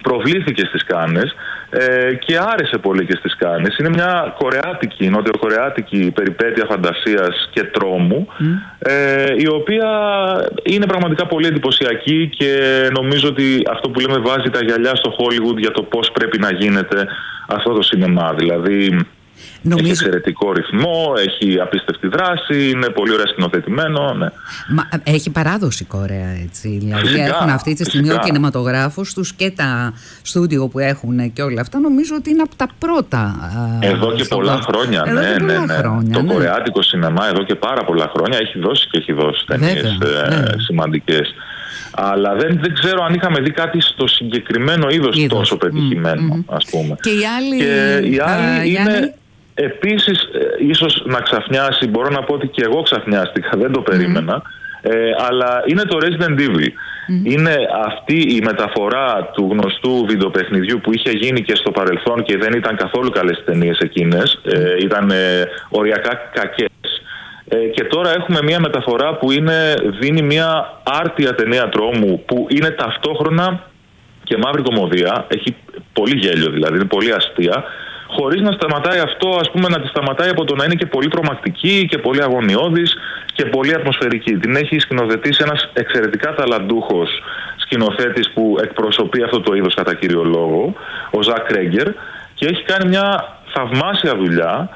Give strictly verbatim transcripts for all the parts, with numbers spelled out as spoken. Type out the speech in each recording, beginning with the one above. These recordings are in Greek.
προβλήθηκε στις Κάνες ε, και άρεσε πολύ και στις Κάνες. Είναι μια κορεάτικη, νοτιοκορεάτικη περιπέτεια φαντασίας και τρόμου, mm. ε, η οποία είναι πραγματικά πολύ εντυπωσιακή και νομίζω ότι αυτό που λέμε βάζει τα γυαλιά στο Hollywood για το πώς πρέπει να γίνεται αυτό το σινεμά. Δηλαδή νομίζω... έχει εξαιρετικό ρυθμό, έχει απίστευτη δράση, είναι πολύ ωραία σκηνοθετημένο. Ναι. Μα, έχει παράδοση η Κορέα, έτσι. Δηλαδή φυσικά, έχουν αυτή τη στιγμή φυσικά. ο κινηματογράφος τους και τα στούντιο που έχουν και όλα αυτά. Νομίζω ότι είναι από τα πρώτα. Εδώ και πολλά κόσμο. χρόνια. Εδώ ναι, και πολλά ναι, ναι. χρόνια, το ναι. κορεάτικο σινεμά εδώ και πάρα πολλά χρόνια έχει δώσει και έχει δώσει ταινίες ε, σημαντικές. Αλλά δεν, δεν ξέρω αν είχαμε δει κάτι στο συγκεκριμένο είδος, είδος. τόσο πετυχημένο, mm-hmm. ας πούμε. Και οι άλλοι, και οι άλλοι uh, είναι Γιάννη... επίσης, ε, ίσως να ξαφνιάσει, μπορώ να πω ότι και εγώ ξαφνιάστηκα, δεν το περίμενα, mm-hmm. ε, αλλά είναι το Resident Evil. Mm-hmm. Είναι αυτή η μεταφορά του γνωστού βιντεοπαιχνιδιού που είχε γίνει και στο παρελθόν και δεν ήταν καθόλου καλές ταινίες εκείνες, ε, ήταν ε, οριακά κακές. Ε, και τώρα έχουμε μια μεταφορά που είναι, δίνει μια άρτια ταινία τρόμου που είναι ταυτόχρονα και μαύρη κωμωδία, έχει πολύ γέλιο δηλαδή, είναι πολύ αστεία, χωρίς να σταματάει αυτό, ας πούμε, να τη σταματάει από το να είναι και πολύ τρομακτική και πολύ αγωνιώδης και πολύ ατμοσφαιρική. Την έχει σκηνοθετήσει ένας εξαιρετικά ταλαντούχος σκηνοθέτης που εκπροσωπεί αυτό το είδος κατά κύριο λόγο, ο Ζακ Κρέγκερ, και έχει κάνει μια θαυμάσια δουλειά.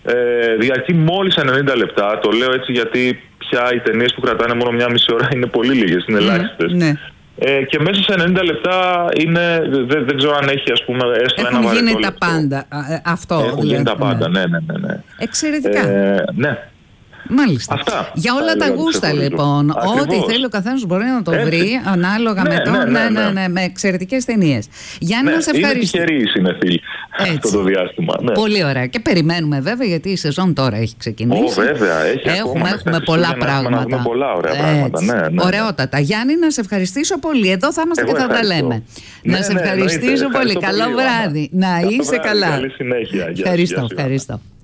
Ε, διαρκεί μόλις ενενήντα λεπτά. Το λέω έτσι γιατί πια οι ταινίες που κρατάνε μόνο μια μισή ώρα είναι πολύ λίγες, είναι ελάχιστες. Ναι. Ε, και μέσα σε ενενήντα λεπτά είναι, δεν, δεν ξέρω αν έχει, ας πούμε, έστω έχουν ένα βαρετό γίνει λεπτό. τα πάντα. Αυτό, Έχουν δηλαδή, γίνει τα πάντα, ναι, ναι, ναι, ναι. Εξαιρετικά. Ε, ναι. Μάλιστα. Αυτά. Για όλα τα γούστα, λοιπόν. Ακριβώς. Ό,τι θέλει ο καθένας μπορεί να το Έτσι. βρει ανάλογα ναι, με το. Ναι, ναι, ναι, ναι, ναι, με εξαιρετικές ταινίες. Γιάννη, ναι, να σε ευχαριστώ. Είναι τυχερή η συνεφίλ αυτό το διάστημα. Ναι. Πολύ ωραία. Και περιμένουμε βέβαια, γιατί η σεζόν τώρα έχει ξεκινήσει. Ω, βέβαια. Έχει έχουμε ακόμα, έχουμε πολλά πράγματα. Έχουμε πολλά ωραία πράγματα. Ναι, ναι. Ωραιότατα. Γιάννη, να σε ευχαριστήσω πολύ. Εδώ θα είμαστε. Εγώ και θα τα λέμε. Ναι, να σε ναι, ευχαριστήσω ναι, πολύ. Καλό βράδυ. Να είσαι καλά. Καλή συνέχεια. Ευχαριστώ. Ευχαριστώ.